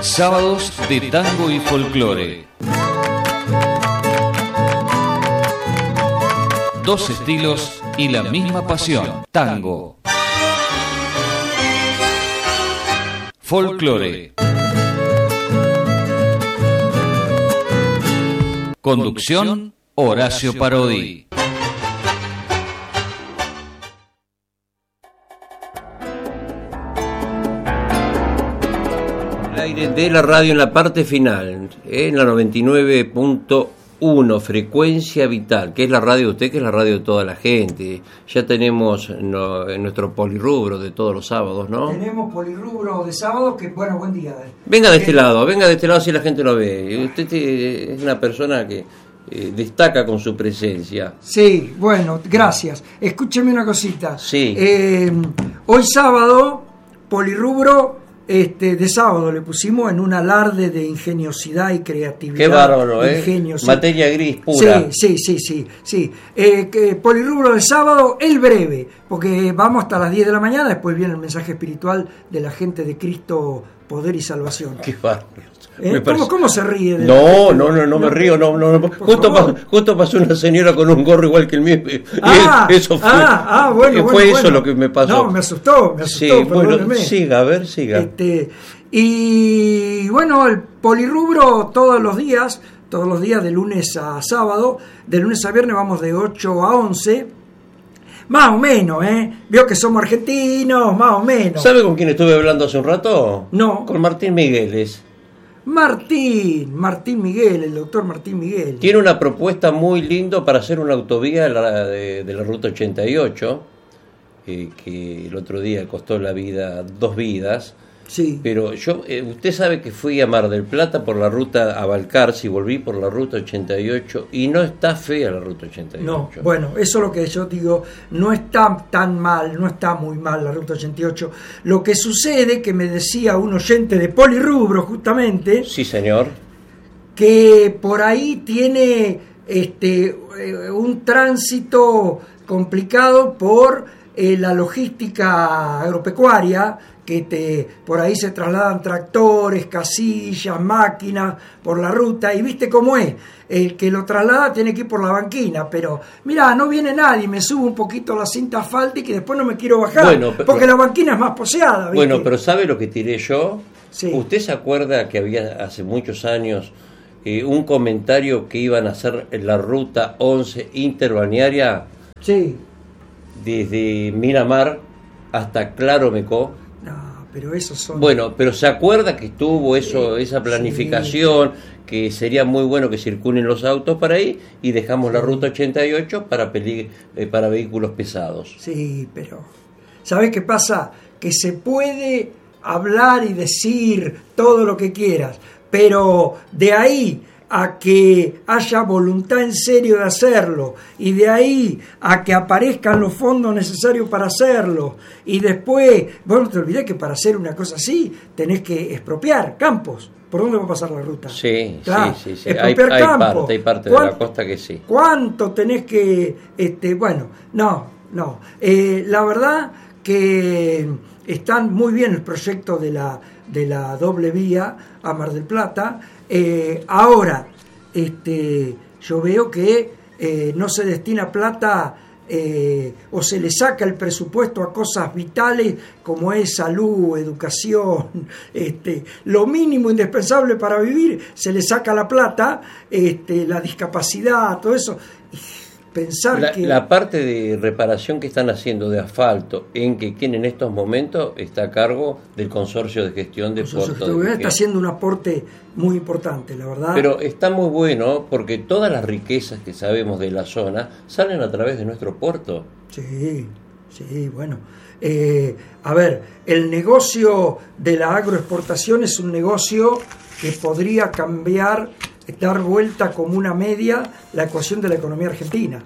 Sábados de tango y folclore. Dos estilos y la misma pasión. Tango. Folclore. Conducción, Horacio Parodi. El aire de la radio en la parte final, en la 99.1, frecuencia vital, que es la radio de usted, que es la radio de toda la gente. Ya tenemos nuestro polirrubro de todos los sábados, ¿no? Tenemos polirrubro de sábado, que bueno, buen día. Venga de este lado si la gente lo ve. Usted es una persona que destaca con su presencia. Sí, bueno, gracias. Escúcheme una cosita. Sí. Hoy sábado, polirrubro de sábado le pusimos en un alarde de ingeniosidad y creatividad. Qué bárbaro, ingenio, sí. Materia gris pura. Sí. Polirrubro de sábado, el breve, porque vamos hasta las 10 de la mañana, después viene el mensaje espiritual de la gente de Cristo, poder y salvación. Qué bárbaro. ¿Cómo se ríe? No me río, no. Justo pasó una señora con un gorro igual que el mío. Eso fue. Bueno. Eso lo que me pasó. No, me asustó. Sí, bueno, siga. Y bueno, el polirrubro todos los días de lunes a sábado, de lunes a viernes vamos de 8 a 11. Más o menos, Veo que somos argentinos, más o menos. ¿Sabe con quién estuve hablando hace un rato? No. Con Martín Migueles. Martín Miguel, el doctor Martín Miguel. Tiene una propuesta muy linda para hacer una autovía de la Ruta 88, que el otro día costó la vida, 2 vidas. Sí. Pero usted sabe que fui a Mar del Plata por la ruta a Balcarce y volví por la Ruta 88 y no está fea la Ruta 88. No, bueno, eso es lo que yo digo, no está tan mal, no está muy mal la Ruta 88. Lo que sucede, que me decía un oyente de polirrubro justamente. Sí, señor. Que por ahí tiene un tránsito complicado por la logística agropecuaria, que por ahí se trasladan tractores, casillas, máquinas por la ruta, y viste cómo es, el que lo traslada tiene que ir por la banquina, pero mirá, no viene nadie, me subo un poquito la cinta asfáltica y después no me quiero bajar, porque la banquina es más poseada, ¿viste? Bueno, pero ¿sabe lo que tiré yo? Sí. ¿Usted se acuerda que había hace muchos años un comentario que iban a hacer en la Ruta 11 interbalnearia? Sí. Desde Miramar hasta Claromecó. No, pero esos son... Bueno, pero ¿se acuerda que estuvo esa planificación, sí, que sería muy bueno que circulen los autos para ahí y dejamos la Ruta 88 para vehículos pesados? Sí, pero ¿sabés qué pasa? Que se puede hablar y decir todo lo que quieras, pero de ahí a que haya voluntad en serio de hacerlo, y de ahí a que aparezcan los fondos necesarios para hacerlo, y después, no te olvides que para hacer una cosa así tenés que expropiar campos. ¿Por dónde va a pasar la ruta? Sí, claro, sí. Hay parte de la costa que sí. ¿Cuánto tenés que...? No. La verdad que están muy bien el proyecto de la doble vía a Mar del Plata. Ahora, yo veo que no se destina plata o se le saca el presupuesto a cosas vitales como es salud, educación, lo mínimo indispensable para vivir, se le saca la plata, la discapacidad, todo eso. Pensar la parte de reparación que están haciendo de asfalto, quien en estos momentos está a cargo del Consorcio de Gestión de Puerto de está haciendo un aporte muy importante, la verdad. Pero está muy bueno porque todas las riquezas que sabemos de la zona salen a través de nuestro puerto. Sí, bueno. A ver, el negocio de la agroexportación es un negocio que podría dar vuelta como una media la ecuación de la economía argentina.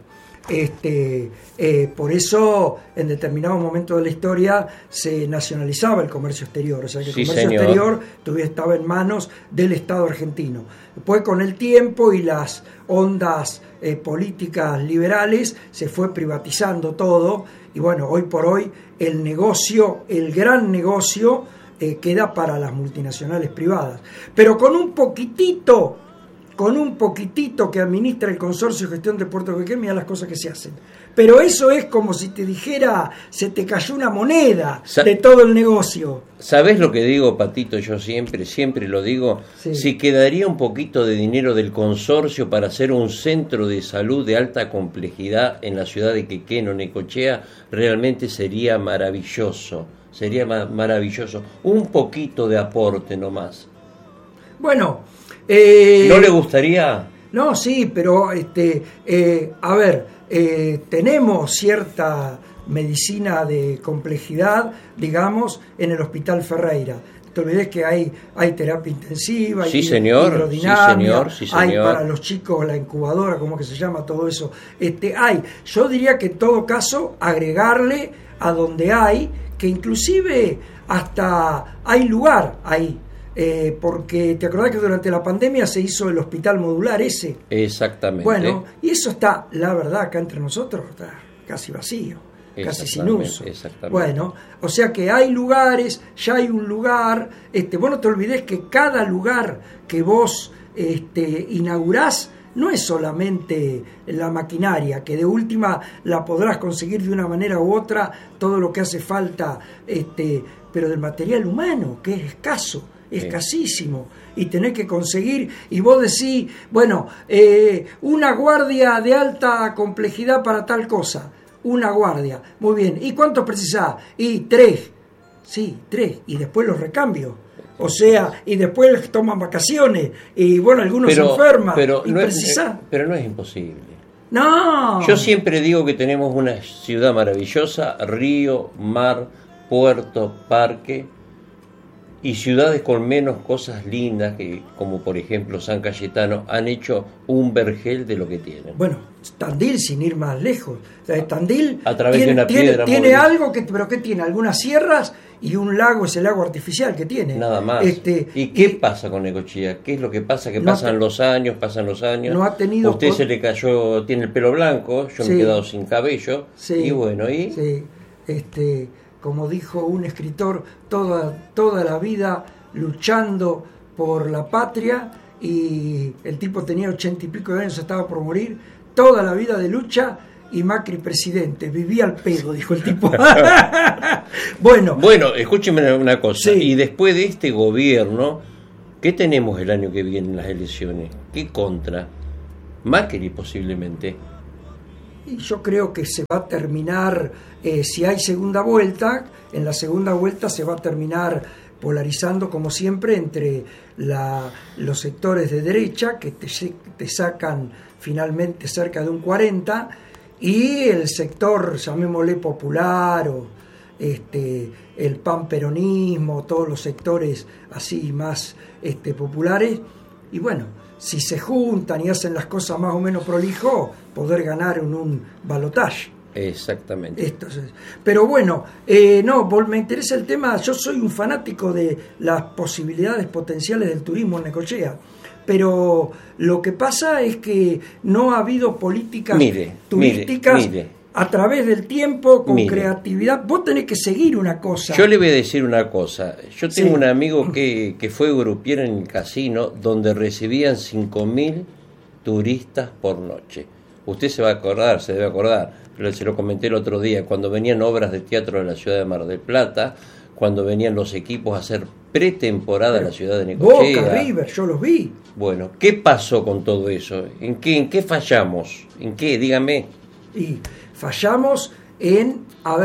Por eso en determinado momento de la historia se nacionalizaba el comercio exterior, o sea que el comercio exterior estaba en manos del Estado argentino. Después, con el tiempo y las ondas políticas liberales, se fue privatizando todo, y bueno, hoy por hoy el gran negocio queda para las multinacionales privadas. Pero con un poquitito que administra el Consorcio de Gestión de Puertos de Quequén, mira las cosas que se hacen. Pero eso es como si te dijera, se te cayó una moneda de todo el negocio. ¿Sabés lo que digo, Patito? Yo siempre lo digo. Sí. Si quedaría un poquito de dinero del consorcio para hacer un centro de salud de alta complejidad en la ciudad de Quequén o Necochea, realmente sería maravilloso. Sería maravilloso. Un poquito de aporte nomás. Bueno... ¿no le gustaría? No, sí, pero a ver, tenemos cierta medicina de complejidad, digamos, en el Hospital Ferreira. No te olvides que hay terapia intensiva, hay hidrodinamia, hay para los chicos la incubadora, ¿cómo que se llama todo eso? Yo diría que en todo caso agregarle a donde hay, que inclusive hasta hay lugar ahí. Porque te acordás que durante la pandemia se hizo el hospital modular ese. Exactamente. Bueno, y eso está, la verdad, acá entre nosotros, está casi vacío, casi sin uso. Bueno, o sea que hay lugares, ya hay un lugar, vos no te olvidés que cada lugar que vos inaugurás no es solamente la maquinaria, que de última la podrás conseguir de una manera u otra, todo lo que hace falta, pero del material humano, que es escaso. Escasísimo, y tenés que conseguir, y vos decís, bueno, una guardia de alta complejidad para tal cosa, una guardia, muy bien, ¿y cuántos precisás? Y 3, sí, 3, y después los recambios, o sea, y después les toman vacaciones, y bueno, algunos se enferman, pero y precisás. Pero no es imposible. No. Yo siempre digo que tenemos una ciudad maravillosa, río, mar, puerto, parque, y ciudades con menos cosas lindas, que como por ejemplo San Cayetano, han hecho un vergel de lo que tienen. Bueno, Tandil, sin ir más lejos. Tandil a través de una piedra tiene algo, pero ¿qué tiene? Algunas sierras y un lago, es el lago artificial que tiene. Nada más. ¿Y qué pasa con Necochea? ¿Qué es lo que pasa? Que pasan los años. No ha tenido... Usted se le cayó, tiene el pelo blanco, yo me he quedado sin cabello. Sí, y bueno, ¿y? Sí, como dijo un escritor, toda la vida luchando por la patria, y el tipo tenía 80 y pico de años, estaba por morir, toda la vida de lucha, y Macri presidente, vivía al pedo, dijo el tipo. Bueno, escúcheme una cosa, y después de este gobierno, ¿qué tenemos el año que viene en las elecciones? ¿Qué contra? Macri posiblemente. Y yo creo que se va a terminar, si hay segunda vuelta, en la segunda vuelta se va a terminar polarizando como siempre entre los sectores de derecha, que te sacan finalmente cerca de un 40%, y el sector, llamémosle popular, o el panperonismo, todos los sectores así más populares, y bueno, si se juntan y hacen las cosas más o menos prolijo, poder ganar en un balotaje. Exactamente. Pero bueno, me interesa el tema. Yo soy un fanático de las posibilidades potenciales del turismo en Necochea, pero lo que pasa es que no ha habido políticas turísticas a través del tiempo, con creatividad. Vos tenés que seguir una cosa. Yo le voy a decir una cosa. Yo tengo un amigo que fue grupiero en el casino, donde recibían 5.000 turistas por noche. Usted se debe acordar, se lo comenté el otro día, cuando venían obras de teatro de la ciudad de Mar del Plata, cuando venían los equipos a hacer pretemporada en la ciudad de Necochea. Boca, River, yo los vi. Bueno, ¿qué pasó con todo eso? ¿En qué fallamos? ¿En qué? Dígame. Y fallamos en,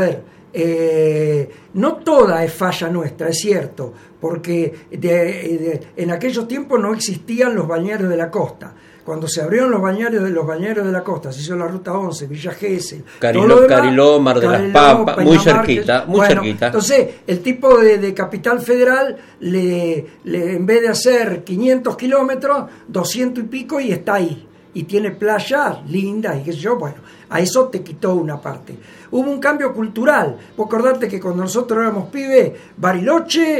no toda es falla nuestra, es cierto, porque en aquellos tiempos no existían los balnearios de la costa. Cuando se abrieron los balnearios de la costa, se hizo la ruta 11, Villa Gesell, Cariló, Mar de las Papas, muy cerquita. Entonces, el tipo de Capital Federal, en vez de hacer 500 kilómetros, 200 y pico, y está ahí. Y tiene playas lindas, y qué sé yo, bueno, a eso te quitó una parte. Hubo un cambio cultural. Vos acordate que cuando nosotros éramos pibes, Bariloche,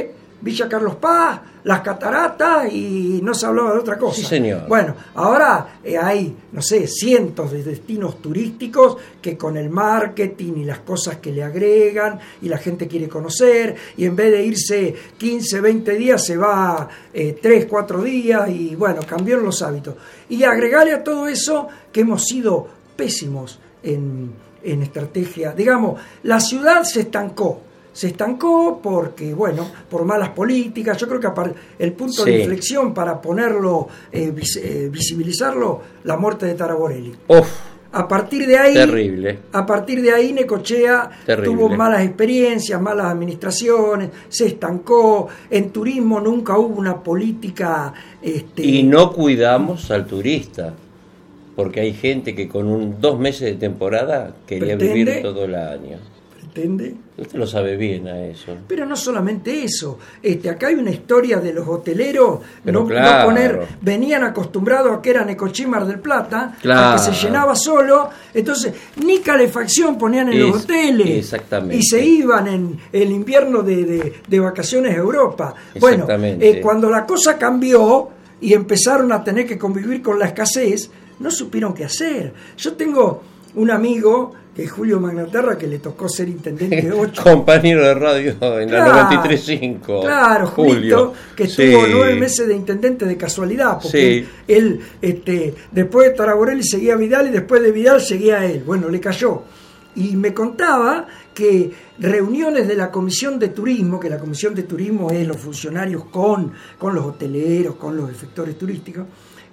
Villa Carlos Paz, las cataratas y no se hablaba de otra cosa. Sí, señor. Bueno, ahora hay, no sé, cientos de destinos turísticos que con el marketing y las cosas que le agregan y la gente quiere conocer, y en vez de irse 15, 20 días se va 3, 4 días y bueno, cambiaron los hábitos. Y agregarle a todo eso que hemos sido pésimos en estrategia. Digamos, la ciudad se estancó porque, bueno, por malas políticas. Yo creo que el punto de inflexión para ponerlo, visibilizarlo, la muerte de Taraborelli. A partir de ahí, terrible. A partir de ahí Necochea tuvo malas experiencias, malas administraciones, se estancó. En turismo nunca hubo una política. Y no cuidamos al turista, porque hay gente que con 2 meses de temporada quería vivir todo el año. ¿Pretende? Usted lo sabe bien a eso. Pero no solamente eso. Acá hay una historia de los hoteleros. Venían acostumbrados a que era Necochea y Mar del Plata, a que se llenaba solo. Entonces, ni calefacción ponían en los hoteles. Exactamente. Y se iban en el invierno de vacaciones a Europa. Bueno, cuando la cosa cambió y empezaron a tener que convivir con la escasez, no supieron qué hacer. Yo tengo un amigo, que es Julio Magnaterra, que le tocó ser intendente 8. Compañero de radio en la 93.5. Claro, Julio, que estuvo 9 meses de intendente de casualidad, porque él, después de Taraborelli seguía Vidal y después de Vidal seguía él. Bueno, le cayó. Y me contaba que reuniones de la Comisión de Turismo, que la Comisión de Turismo es los funcionarios con los hoteleros, con los efectores turísticos,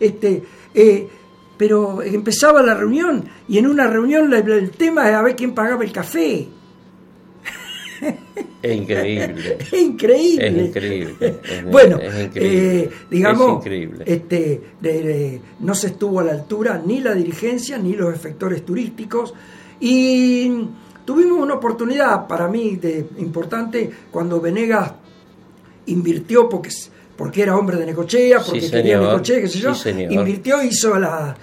pero empezaba la reunión y en una reunión el tema es a ver quién pagaba el café. Es increíble. Es increíble. Es increíble. Bueno, es increíble. Digamos, es increíble. No se estuvo a la altura ni la dirigencia ni los efectores turísticos, y tuvimos una oportunidad para mí importante cuando Venegas invirtió porque era hombre de Necochea, porque quería Necochea, qué sé yo, invirtió, hizo las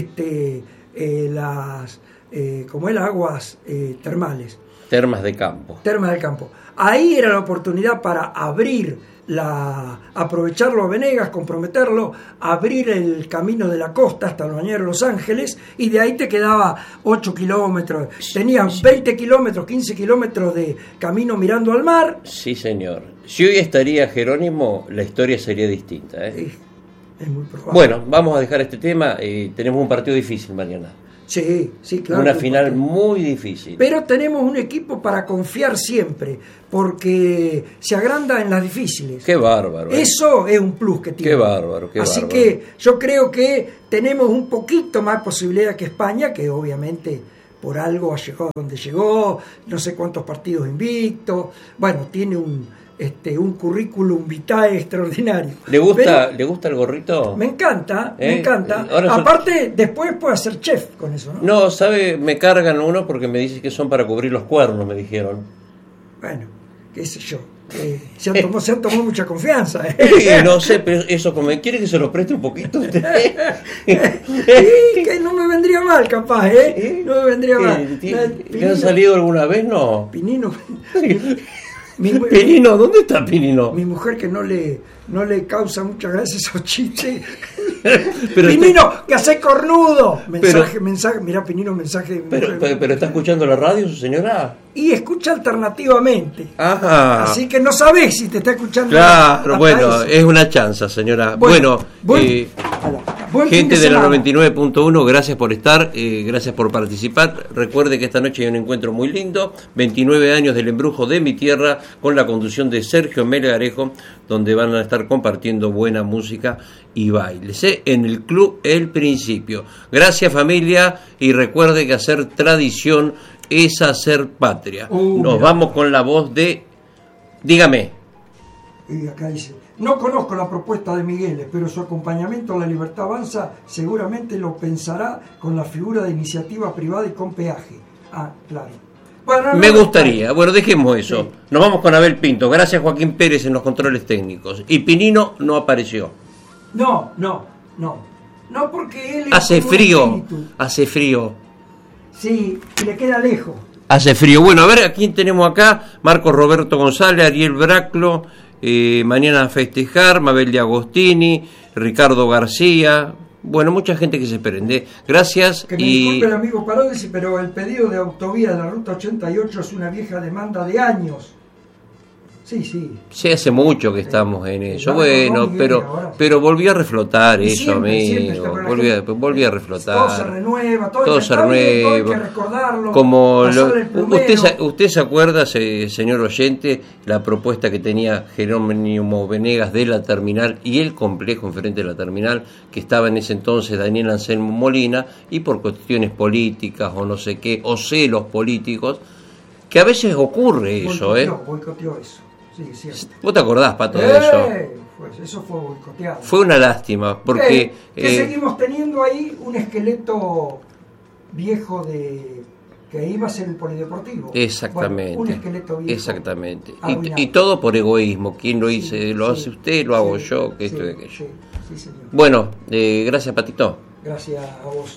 aguas termales. Termas de campo. Ahí era la oportunidad para aprovecharlo a Venegas, comprometerlo, abrir el camino de la costa hasta el Bañero de Los Ángeles, y de ahí te quedaba 8 kilómetros. Tenías 20 kilómetros, 15 kilómetros de camino mirando al mar. Sí, señor. Si hoy estaría Jerónimo, la historia sería distinta. Sí, es muy probable. Bueno, vamos a dejar este tema. Tenemos un partido difícil mañana. Sí, claro. Una final muy difícil. Pero tenemos un equipo para confiar siempre, porque se agranda en las difíciles. Qué bárbaro. Eso es un plus que tiene. Qué bárbaro. Así que yo creo que tenemos un poquito más posibilidad que España, que obviamente por algo ha llegado a donde llegó, no sé cuántos partidos invictos. Bueno, tiene un currículum vitae extraordinario. ¿Le gusta el gorrito? Me encanta. Aparte, después puede ser chef con eso, ¿no? No, ¿sabe? Me cargan uno porque me dicen que son para cubrir los cuernos, me dijeron. Bueno, qué sé yo. Se han tomado mucha confianza. No sé, pero eso, como ¿quiere que se lo preste un poquito? Que no me vendría mal, capaz, No me vendría mal. ¿Le han salido alguna vez? No. Pinino. Pinino, ¿dónde está Pinino? Mi mujer, que no le causa muchas gracias esos chistes. Pero Pinino, que hace cornudo. Mensaje, mirá, Pinino, mensaje. Pero ¿está escuchando la radio su señora? Y escucha alternativamente. Ajá. Así que no sabés si te está escuchando. Claro, bueno, es una chanza, señora. Bueno, gente de la 99.1, gracias por estar, gracias por participar. Recuerde que esta noche hay un encuentro muy lindo, 29 años del embrujo de mi tierra, con la conducción de Sergio Melgarejo, donde van a estar compartiendo buena música y bailes, en el Club El Principio. Gracias, familia, y recuerde que hacer tradición es hacer patria. Nos vamos con la voz de... Dígame. Y acá dice: no conozco la propuesta de Miguel, pero su acompañamiento a La Libertad Avanza seguramente lo pensará con la figura de iniciativa privada y con peaje. Claro. Bueno, me gustaría. Bueno, dejemos eso. Sí. Nos vamos con Abel Pinto. Gracias, Joaquín Pérez, en los controles técnicos. Y Pinino no apareció. No, porque él... Hace frío. Sí, y le queda lejos. Hace frío. Bueno, a ver, ¿a quién tenemos acá? Marcos Roberto González, Ariel Braclo, mañana a festejar, Mabel de Agostini, Ricardo García, bueno, mucha gente que se prende. Gracias. Que me disculpe el amigo Parodi, pero el pedido de autovía de la Ruta 88 es una vieja demanda de años. Sí. Sí, hace mucho que estamos en eso. Bueno, pero volvió a reflotar eso, amigo. Volvió a reflotar. Todo se renueva, todo se renueva. Hay que recordarlo. Como usted se acuerda, señor oyente, la propuesta que tenía Jerónimo Venegas de la terminal y el complejo enfrente de la terminal, que estaba en ese entonces Daniel Anselmo Molina, y por cuestiones políticas o no sé qué, o celos políticos, que a veces ocurre eso, boicoteó eso. Sí, cierto. ¿Vos te acordás, Pato, de eso? Pues eso fue boicoteado. Fue una lástima, porque... que seguimos teniendo ahí un esqueleto viejo que iba a ser el polideportivo. Exactamente. Bueno, un esqueleto viejo. Exactamente. Y todo por egoísmo. ¿Quién lo hice? ¿Lo hace usted? ¿Lo hago yo? Que esto y aquello. Sí, señor. Bueno, gracias, Patito. Gracias a vos.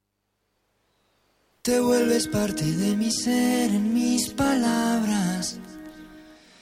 Te vuelves parte de mi ser en mis palabras.